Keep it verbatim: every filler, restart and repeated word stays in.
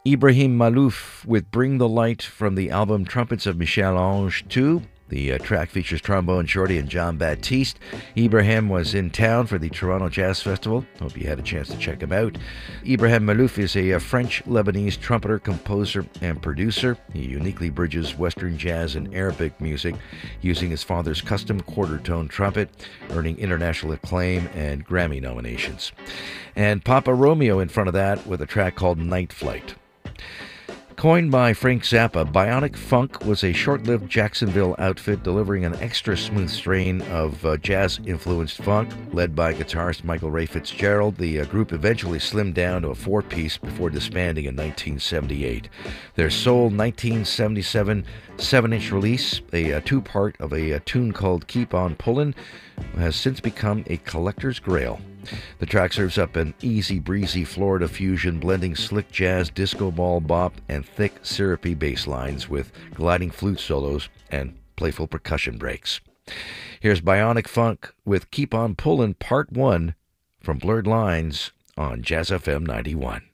Ibrahim Malouf with Bring the Light from the album Trumpets of Michel Ange two. The uh, track features Trombone Shorty and John Baptiste. Ibrahim was in town for the Toronto Jazz Festival. Hope you had a chance to check him out. Ibrahim Malouf is a, a French-Lebanese trumpeter, composer, and producer. He uniquely bridges Western jazz and Arabic music using his father's custom quarter-tone trumpet, earning international acclaim and Grammy nominations. And Papa Romeo in front of that with a track called Night Flight. Coined by Frank Zappa, Bionic Funk was a short-lived Jacksonville outfit delivering an extra smooth strain of uh, jazz-influenced funk. Led by guitarist Michael Ray Fitzgerald, the uh, group eventually slimmed down to a four-piece before disbanding in nineteen seventy-eight. Their sole nineteen seventy-seven seven-inch release, a, a two-part of a, a tune called Keep On Pullin', has since become a collector's grail. The track serves up an easy breezy Florida fusion blending slick jazz, disco ball bop, and thick syrupy bass lines with gliding flute solos and playful percussion breaks. Here's Bionic Funk with Keep On Pullin' Part one from Blurred Lines on Jazz F M ninety-one.